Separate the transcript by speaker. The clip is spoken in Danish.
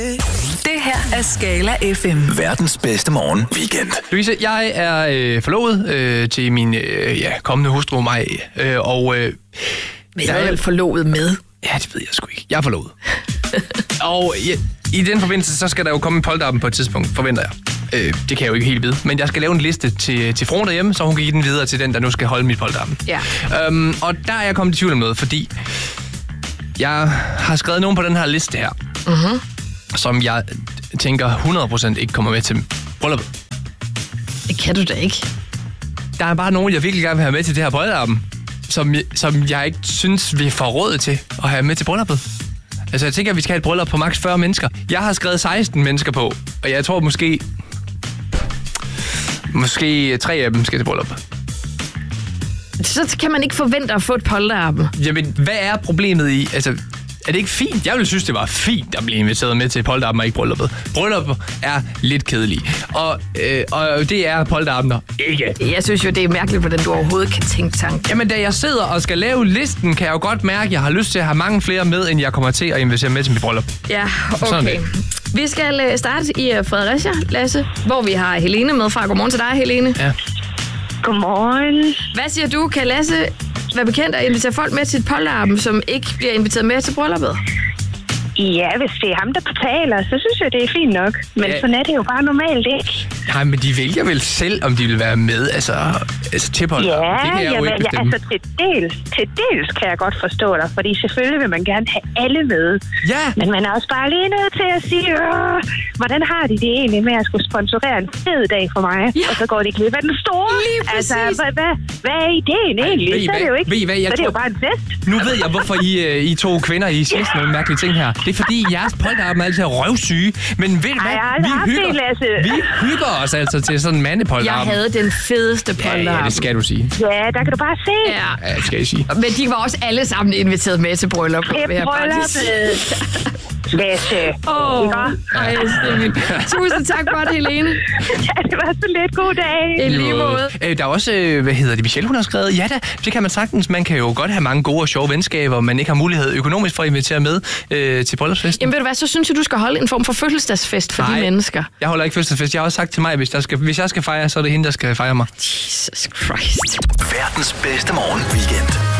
Speaker 1: Det her er Skala FM.
Speaker 2: Verdens bedste morgen weekend.
Speaker 3: Louise, jeg er forlovet til min kommende hustru Maj.
Speaker 1: Men jeg er vel forlovet med?
Speaker 3: Ja, det ved jeg sgu ikke. Jeg er forlovet. Og i den forbindelse, så skal der jo komme en polterappen på et tidspunkt, forventer jeg. Det kan jeg jo ikke helt vide. Men jeg skal lave en liste til fruen derhjemme, så hun kan give den videre til den, der nu skal holde mit polterappen.
Speaker 1: Ja.
Speaker 3: Og der er jeg kommet i tvivl om noget, fordi jeg har skrevet nogen på den her liste her, som jeg tænker 100% ikke kommer med til brylluppet.
Speaker 1: Det kan du da ikke.
Speaker 3: Der er bare nogen, jeg virkelig gerne vil have med til det her polterappen, som jeg ikke synes, vi får råd til at have med til brylluppet. Altså, jeg tænker, at vi skal have et bryllup på maks 40 mennesker. Jeg har skrevet 16 mennesker på, og jeg tror måske 3 af dem skal til bryllup.
Speaker 1: Så kan man ikke forvente at få et polterappen.
Speaker 3: Jamen, hvad er problemet i? Altså, er det ikke fint? Jeg ville synes, det var fint at blive inviteret med til polterappen og ikke brylluppet. Brylluppet er lidt kedelige. Og det er polterappen ikke.
Speaker 1: Jeg synes jo, det er mærkeligt, hvordan du overhovedet kan tænke tanken.
Speaker 3: Jamen, da jeg sidder og skal lave listen, kan jeg jo godt mærke, at jeg har lyst til at have mange flere med, end jeg kommer til at invitere med til mit bryllup.
Speaker 1: Ja, okay. Vi skal starte i Fredericia, Lasse, hvor vi har Helene med fra. Godmorgen til dig, Helene.
Speaker 3: Ja.
Speaker 4: Godmorgen.
Speaker 1: Hvad siger du? Kan Lasse være bekendt at invitere folk med til et polterappen, som ikke bliver inviteret med til brylluppet?
Speaker 4: Ja, hvis det er ham, der betaler, så synes jeg, det er fint nok. Men sådan er det jo bare normalt, ikke?
Speaker 3: Nej, men de vælger vel selv, om de vil være med, altså til polterappen.
Speaker 4: Ja,
Speaker 3: det kan jeg jo ikke bestemme.
Speaker 4: altså til dels kan jeg godt forstå dig, fordi selvfølgelig vil man gerne have alle med.
Speaker 3: Ja.
Speaker 4: Men man er også bare lige nødt til at sige, hvordan har de det egentlig med at skulle sponsorere en fed dag for mig? Ja. Og så går de glip af den store.
Speaker 1: Lige præcis.
Speaker 4: Altså, hvad er ideen egentlig? Så er det jo ikke.
Speaker 3: Ved I hvad,
Speaker 4: så er det jo bare en fest.
Speaker 3: Nu ved jeg, hvorfor I to kvinder I siger sådan nogle mærkelige ting her. Det er fordi, jeres polterappen er altid røvsyge. Men ved I hvad? Vi hygger os altså til sådan en mandepolterappen.
Speaker 1: Jeg havde den fedeste polterappen.
Speaker 3: Ja, det skal du sige.
Speaker 4: Ja, der kan du bare se.
Speaker 1: Ja,
Speaker 3: det skal jeg sige.
Speaker 1: Men de var også alle sammen inviteret med til bryllup.
Speaker 4: Det er brylluppet. Lasse.
Speaker 1: Tusind tak for det, Helene.
Speaker 4: Ja, det var så lidt god dag.
Speaker 1: I lige måde.
Speaker 3: Der er også, Michelle, hun har skrevet, ja da, det kan man sagtens. Man kan jo godt have mange gode og sjove venskaber, men ikke har mulighed økonomisk for at invitere med til bryllupsfesten.
Speaker 1: Jamen ved du hvad, så synes jeg, du skal holde en form for fødselsdagsfest for de mennesker.
Speaker 3: Jeg holder ikke fødselsdagsfest. Jeg har også sagt til mig, hvis jeg skal fejre, så er det hende, der skal fejre mig.
Speaker 1: Jesus Christ.
Speaker 2: Verdens bedste morgen weekend.